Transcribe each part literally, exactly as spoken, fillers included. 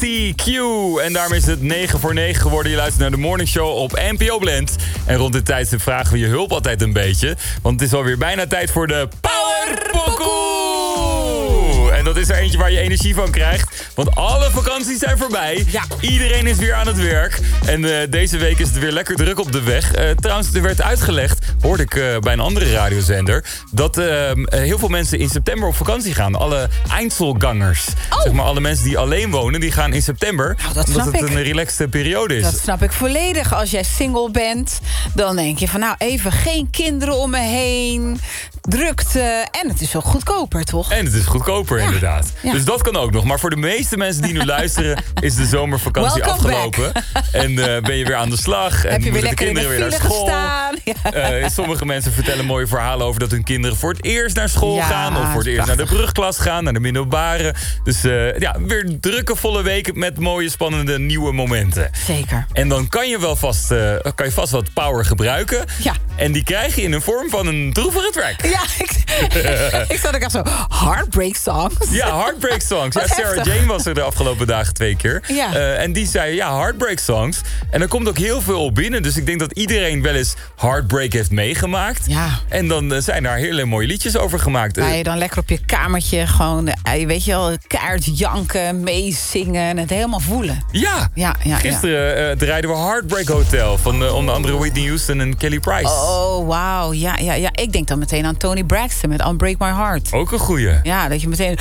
Nasty Q. En daarmee is het negen voor negen geworden. Je luistert naar de Morning Show op N P O Blend. En rond dit tijdstip vragen we je hulp altijd een beetje. Want het is alweer bijna tijd voor de Power Pokoe. En dat is er eentje waar je energie van krijgt. Want alle vakanties zijn voorbij. Ja. Iedereen is weer aan het werk. En uh, deze week is het weer lekker druk op de weg. Uh, trouwens, er werd uitgelegd, hoorde ik uh, bij een andere radiozender, dat uh, heel veel mensen in september op vakantie gaan. Alle Einzelgangers. Oh. Zeg maar alle mensen die alleen wonen, die gaan in september. Nou, dat omdat snap het ik. een relaxte periode is. Dat snap ik volledig. Als jij single bent, dan denk je van nou even geen kinderen om me heen. Drukte. En het is ook goedkoper, toch? En het is goedkoper, Ja. inderdaad. Ja. Dus dat kan ook nog. Maar voor de meeste mensen die nu luisteren, is de zomervakantie Welcome afgelopen. En uh, ben je weer aan de slag. En Heb je weer moeten de lekker in de kinderen weer naar file school. gestaan? Ja. Uh, sommige mensen vertellen mooie verhalen over dat hun kinderen voor het eerst naar school Ja, gaan. Of voor het eerst prachtig. naar de brugklas gaan, naar de middelbare. Dus uh, ja, weer drukke, volle weken met mooie, spannende, nieuwe momenten. Zeker. En dan kan je wel vast, uh, kan je vast wat power gebruiken. Ja. En die krijg je in de vorm van een droevige track. Ja, ik, ik zat ook echt zo, heartbreak songs. Ja, Heartbreak Songs. Ja, Wat Sarah heftig. Jane was er de afgelopen dagen twee keer. Ja. Uh, en die zei, ja, Heartbreak Songs. En er komt ook heel veel op binnen. Dus ik denk dat iedereen wel eens Heartbreak heeft meegemaakt. Ja. En dan uh, zijn daar hele mooie liedjes over gemaakt. Waar je dan lekker op je kamertje gewoon, uh, weet je wel, kaart janken, meezingen en het helemaal voelen. Ja, Ja, ja, gisteren uh, draaiden we Heartbreak Hotel van uh, onder andere Whitney Houston en Kelly Price. Oh, wauw. Ja, ja, ja. Ik denk dan meteen aan Toni Braxton met Unbreak My Heart. Ook een goeie. Ja, dat je meteen...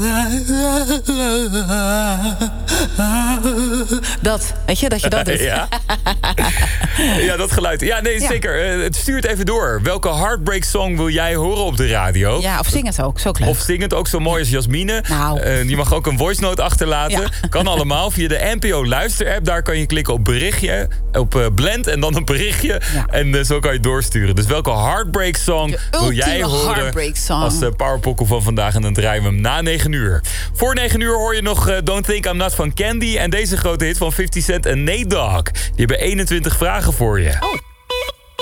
Dat, weet je, dat je dat doet. Ja. Ja, dat geluid. Ja, nee, Ja. zeker. Uh, het stuurt even door. Welke Heartbreak Song wil jij horen op de radio? Ja, of zing het ook. Zo leuk. Of zing het ook zo mooi als Jasmine. Nou. Uh, je mag ook een voice note achterlaten. Ja. Kan allemaal via de N P O luisterapp. Daar kan je klikken op berichtje, op uh, blend en dan een berichtje. Ja. En uh, zo kan je het doorsturen. Dus welke Heartbreak Song De wil jij ultieme horen Heartbreak Song. als de Powerpokkel van vandaag? En dan draaien we hem na negen uur. Voor negen uur hoor je nog uh, Don't Think I'm Not van Candy. En deze grote hit van fifty Cent en Nate Dogg. Die hebben eenentwintig vragen voor je. Oh.